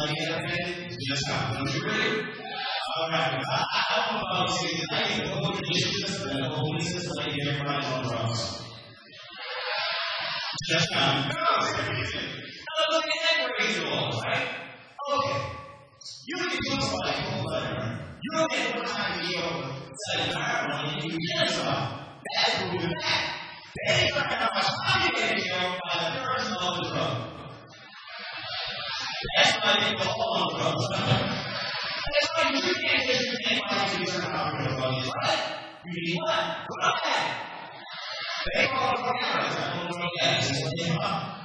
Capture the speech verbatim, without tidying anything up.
like anything, just how. Don't you agree? All right. I, I don't know about you tonight. The whole tradition and the whole reason like everybody on drugs. Just how. Now look at that ritual, right? Okay. You can do somebody cold blooded. You don't get one time to go set an iron and you get some. That's what we're back. Then you learn how much time you get to go by the person on the drug. That's why they go all on drugs. That's why you can't just do anybody to learn how to go on drugs, right? You need what? What? They call it for hours. I don't know what that is.